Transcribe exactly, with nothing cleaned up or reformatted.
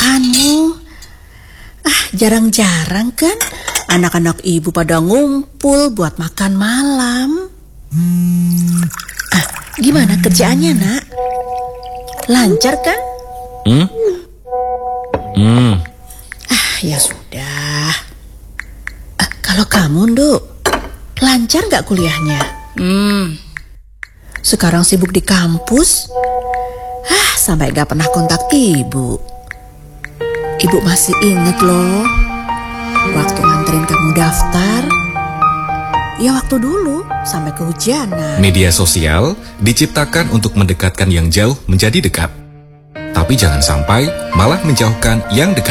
kebiasaanmu. Ah, jarang-jarang kan anak-anak ibu pada ngumpul buat makan malam. Ah, gimana kerjaannya, nak? Lancar kan? Hmm? Hmm. Ah, ya sudah. Ah, kalau kamu, Nduk, lancar gak kuliahnya? Hmm. Sekarang sibuk di kampus. Ah, sampai gak pernah kontak ibu. Ibu masih inget loh, waktu nganterin kamu daftar. Ya waktu dulu, sampai kehujanan. Media sosial diciptakan untuk mendekatkan yang jauh menjadi dekat. Tapi jangan sampai malah menjauhkan yang dekat.